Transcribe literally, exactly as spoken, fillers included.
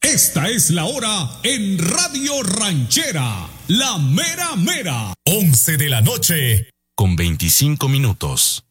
Esta es la hora en Radio Ranchera, la mera mera. once de la noche, con veinticinco minutos.